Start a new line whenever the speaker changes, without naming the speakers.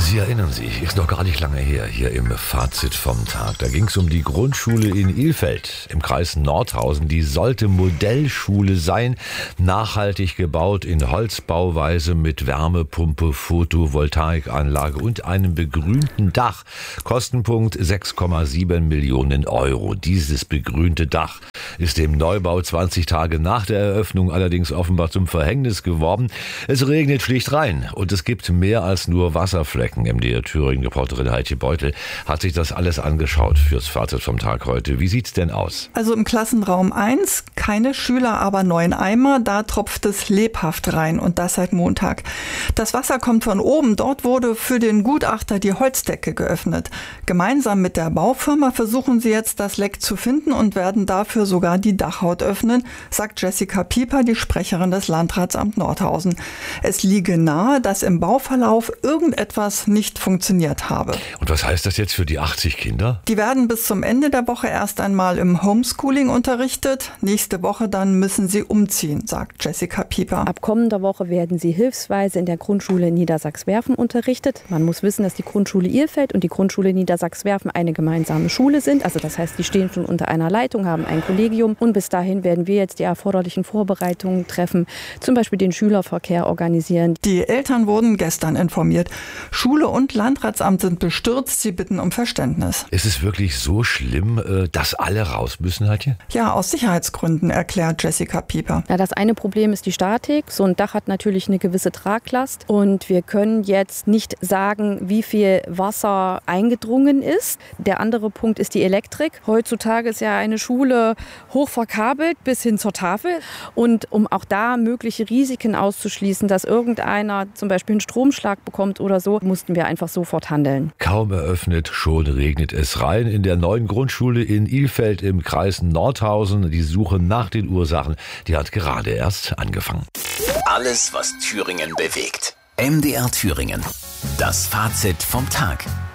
Sie erinnern sich, ist noch gar nicht lange her, hier im Fazit vom Tag. Da ging es um die Grundschule in Ilfeld im Kreis Nordhausen. Die sollte Modellschule sein, nachhaltig gebaut in Holzbauweise mit Wärmepumpe, Photovoltaikanlage und einem begrünten Dach. Kostenpunkt 6,7 Millionen Euro. Dieses begrünte Dach ist dem Neubau 20 Tage nach der Eröffnung allerdings offenbar zum Verhängnis geworden. Es regnet schlicht rein und es gibt mehr als nur Wasserflecken. MDR Thüringen-Reporterin Heike Beutel hat sich das alles angeschaut fürs Fazit vom Tag heute. Wie sieht's denn aus?
Also im Klassenraum 1 keine Schüler, aber 9 Eimer. Da tropft es lebhaft rein und das seit Montag. Das Wasser kommt von oben. Dort wurde für den Gutachter die Holzdecke geöffnet. Gemeinsam mit der Baufirma versuchen sie jetzt, das Leck zu finden und werden dafür sogar die Dachhaut öffnen, sagt Jessica Pieper, die Sprecherin des Landratsamts Nordhausen. Es liege nahe, dass im Bauverlauf irgendetwas nicht funktioniert habe.
Und was heißt das jetzt für die 80 Kinder?
Die werden bis zum Ende der Woche erst einmal im Homeschooling unterrichtet. Nächste Woche dann müssen sie umziehen, sagt Jessica Pieper.
Ab kommender Woche werden sie hilfsweise in der Grundschule Niedersachswerfen unterrichtet. Man muss wissen, dass die Grundschule Ilfeld und die Grundschule Niedersachswerfen eine gemeinsame Schule sind. Also das heißt, die stehen schon unter einer Leitung, haben ein Kollegium. Und bis dahin werden wir jetzt die erforderlichen Vorbereitungen treffen, zum Beispiel den Schülerverkehr organisieren.
Die Eltern wurden gestern informiert. Schule und Landratsamt sind bestürzt. Sie bitten um Verständnis.
Ist es wirklich so schlimm, dass alle raus müssen, Heike?
Ja, aus Sicherheitsgründen, erklärt Jessica Pieper.
Ja, das eine Problem ist die Statik. So ein Dach hat natürlich eine gewisse Traglast. Und wir können jetzt nicht sagen, wie viel Wasser eingedrungen ist. Der andere Punkt ist die Elektrik. Heutzutage ist ja eine Schule hoch verkabelt bis hin zur Tafel. Und um auch da mögliche Risiken auszuschließen, dass irgendeiner zum Beispiel einen Stromschlag bekommt oder so, mussten wir einfach sofort handeln.
Kaum eröffnet, schon regnet es rein. In der neuen Grundschule in Ilfeld im Kreis Nordhausen. Die Suche nach den Ursachen, die hat gerade erst angefangen.
Alles, was Thüringen bewegt. MDR Thüringen. Das Fazit vom Tag.